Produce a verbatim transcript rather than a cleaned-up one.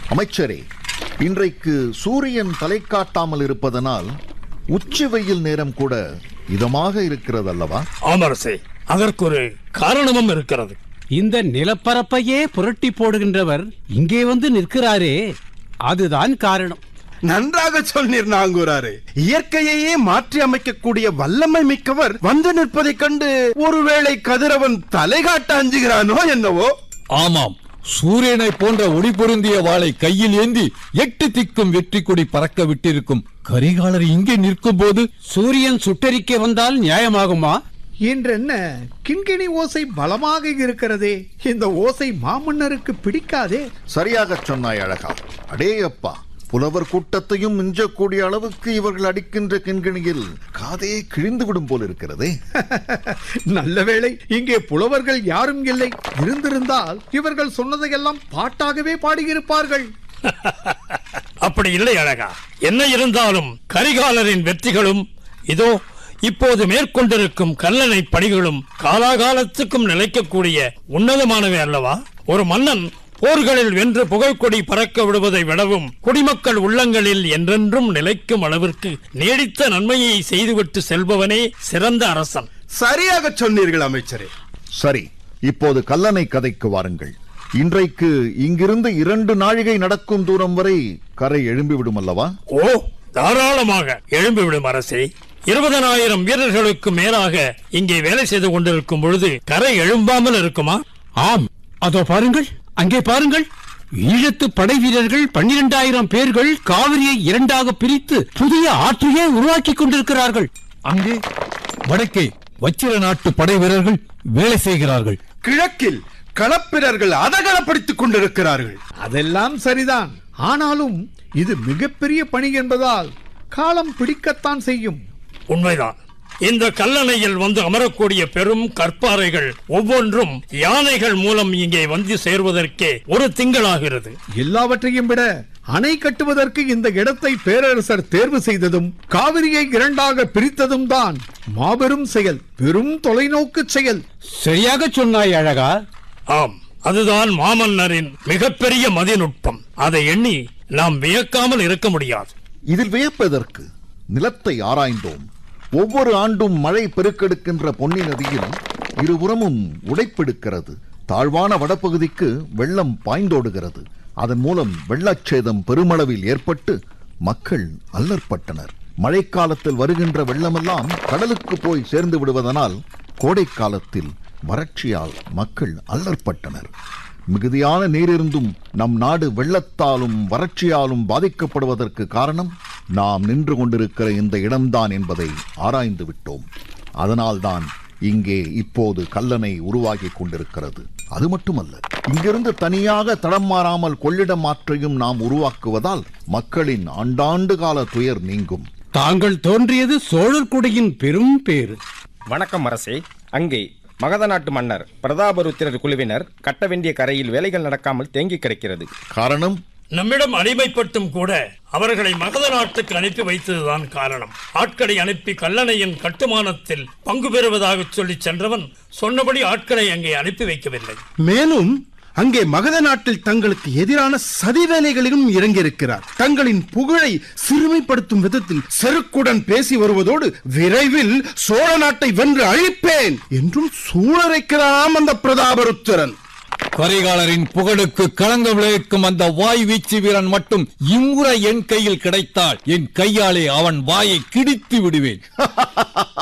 அமைச்சரே, இன்றைக்கு சூரியன் தலை காட்டாமல் இருப்பதனால் உச்சி வெயில் நேரம் கூட இதமாக இருக்கிறது அல்லவா? ஆமரசே, அதற்கு ஒரு காரணமும் இருக்கிறது. இந்த நிலப்பரப்பையே புரட்டி போடுகின்றவர் இங்கே வந்து நிற்கிறாரே, அதுதான் காரணம். நன்றாக சொன்னீர் நாங்கூராரே. இயற்கையையே மாற்றி அமைக்கக்கூடிய வல்லமை மிக்கவர் வந்து நிற்பதைக் கண்டு ஒருவேளை கதிரவன் தலை காட்ட அஞ்சுகிறானோ என்னவோ? ஆமாம், சூரியனை போன்ற ஒளி பொருந்திய வாளை கையில் ஏந்தி எட்டு திக்கும் வெற்றி கொடி பறக்க விட்டிருக்கும் கரிகாலர் இங்கே நிற்கும் போது சூரியன் சுட்டரிக்க வந்தால் நியாயமாகுமா? என்றென்ன கிண்கிணி ஓசை பலமாக இருக்கிறதே, இந்த ஓசை மாமன்னருக்கு பிடிக்காதே. சரியாக சொன்னாய் அழகா. அடே அப்பா, புலவர் கூட்டத்தையும் மிஞ்சக்கூடிய அளவுக்கு இவர்கள் அடிக்கின்ற கிண்கிணியில் காதே கிழிந்து விடும் போல் இருக்கிறதே. நல்ல வேளை இங்கே புலவர்கள் யாரும் இல்லை. இருந்திருந்தால் இவர்கள் சொன்னதையெல்லாம் பாட்டாகவே பாடியிருப்பார்கள். அப்படி இல்லை அழகா. என்ன இருந்தாலும் கரிகாலரின் வெற்றிகளும் இதோ இப்போது மேற்கொண்டிருக்கும் கல்லணை பணிகளும் காலாகாலத்துக்கும் நிலைக்கக்கூடிய உன்னதமானவை அல்லவா? ஒரு மன்னன் போர்களில் வென்று புகழ்கொடி பறக்க விடுவதை விடவும் குடிமக்கள் உள்ளங்களில் என்றென்றும் நிலைக்கும் அளவிற்கு நீடித்த நன்மையை செய்துவிட்டு செல்பவனே சிறந்த அரசன். சரியாக சொன்னீர்கள் அமைச்சரே. சரி, இப்போது கல்லணை கதைக்கு வாருங்கள். இன்றைக்கு இங்கிருந்து இரண்டு நாழிகை நடக்கும் தூரம் வரை கரை எழும்பிவிடும் அல்லவா? ஓ, தாராளமாக எழும்பிவிடும் அரசே. இருபதனாயிரம் வீரர்களுக்கு மேலாக இங்கே வேலை செய்து கொண்டிருக்கும் பொழுது கரை எழும்பாமல் இருக்குமா? ஆம், அதோ பாருங்கள், அங்கே பாருங்கள். ஈழத்து படை வீரர்கள் பன்னிரண்டாயிரம் பேர்கள் காவிரியை இரண்டாக பிரித்து புதிய ஆற்றையே உருவாக்கி கொண்டிருக்கிறார்கள். அங்கே வடக்கே வச்சிர நாட்டு படை வீரர்கள் வேலை செய்கிறார்கள். கிழக்கில் களப்பிரர்கள் அதகலப்படுத்திக் கொண்டிருக்கிறார்கள். அதெல்லாம் சரிதான். ஆனாலும் இது மிகப்பெரிய பணி என்பதால் காலம் பிடிக்கத்தான் செய்யும். உண்மைதான். இந்த கல்லணையில் வந்து அமரக்கூடிய பெரும் கற்பாறைகள் ஒவ்வொன்றும் யானைகள் மூலம் இங்கே வந்து சேர்வதற்கே ஒரு திங்களாகிறது. எல்லாவற்றையும் விட அணை கட்டுவதற்கு இந்த இடத்தை பேரரசர் தேர்வு செய்ததும் காவிரியை இரண்டாக பிரித்ததும் தான் மாபெரும் செயல், பெரும் தொலைநோக்கு செயல். சரியாக சொன்னாய் அழகா. ஆம், அதுதான் மாமன்னரின் மிகப்பெரிய மதிநுட்பம். அதை எண்ணி நாம் வியக்காமல் இருக்க முடியாது. இதில் வியப்பதற்கு? நிலத்தை ஆராய்ந்தோம். ஒவ்வொரு ஆண்டும் மழை பெருக்கெடுக்கின்ற பொன்னி நதியில் இருபுறமும் உடைப்பெடுக்கிறது. தாழ்வான வடபகுதிக்கு வெள்ளம் பாய்ந்தோடுகிறது. அதன் மூலம் வெள்ளச்சேதம் பெருமளவில் ஏற்பட்டு மக்கள் அல்லற்பட்டனர். மழைக்காலத்தில் வருகின்ற வெள்ளமெல்லாம் கடலுக்கு போய் சேர்ந்து விடுவதனால் கோடை காலத்தில் வறட்சியால் மக்கள் அல்லற்பட்டனர். மிகுதியான நீரிருந்தும் நம் நாடு வெள்ளத்தாலும் வறட்சியாலும் பாதிக்கப்படுவதற்கு காரணம் நாம் நின்று கொண்டிருக்கிற இந்த இடம்தான் என்பதை ஆராய்ந்து விட்டோம். அதனால்தான் இங்கே இப்போது கல்லணை உருவாகி கொண்டிருக்கிறது. அது மட்டுமல்ல, இங்கிருந்து தனியாக தடம் மாறாமல் கொள்ளிடம் ஆற்றையும் நாம் உருவாக்குவதால் மக்களின் ஆண்டாண்டு கால துயர் நீங்கும். தாங்கள் தோன்றியது சோழர் குடியின் பெரும் பேரு. வணக்கம் அரசே. அங்கே மகத நாட்டு மன்னர் பிரதாபருத்திரர் குழுவினர் கட்ட வேண்டிய கரையில் வேலைகள் நடக்காமல் தேங்கி கிடக்கிறது. காரணம்? நம்மிடம் அடிமைப்பட்டும் கூட அவர்களை மகத நாட்டுக்கு அனுப்பி வைத்ததுதான் காரணம். ஆட்களை அனுப்பி கல்லணையின் கட்டுமானத்தில் பங்கு பெறுவதாக சொல்லி சென்றவன் சொன்னபடி ஆட்களை அங்கே அனுப்பி வைக்கவில்லை. மேலும் அங்கே மகத நாட்டில் தங்களுக்கு எதிரான சதி வேலைகளிலும் இறங்கியிருக்கிறார். தங்களின் புகழை சிறுமைப்படுத்தும் விதத்தில் செருக்குடன் பேசி வருவதோடு விரைவில் சோழ நாட்டை வென்று அழிப்பேன் என்றும் சூழரைக்கிறாம் அந்த பிரதாபருத்திரன். கரிகாலரின் புகழுக்கு களங்கம் விளைவிக்கும் அந்த வாய் வீச்சு வீரன் மட்டும் இம்முறை என் கையில் கிடைத்தால் என் கையாலே அவன் வாயை கிடித்து விடுவேன்.